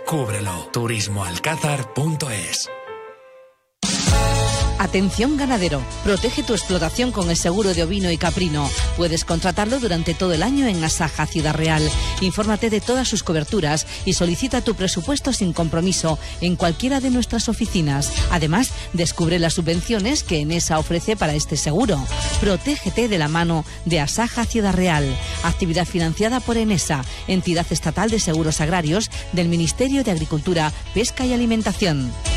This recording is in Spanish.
Cúbrelo. Turismoalcázar.es. Atención ganadero, protege tu explotación con el seguro de ovino y caprino. Puedes contratarlo durante todo el año en Asaja Ciudad Real. Infórmate de todas sus coberturas y solicita tu presupuesto sin compromiso en cualquiera de nuestras oficinas. Además, descubre las subvenciones que Enesa ofrece para este seguro. Protégete de la mano de Asaja Ciudad Real. Actividad financiada por Enesa, entidad estatal de seguros agrarios del Ministerio de Agricultura, Pesca y Alimentación.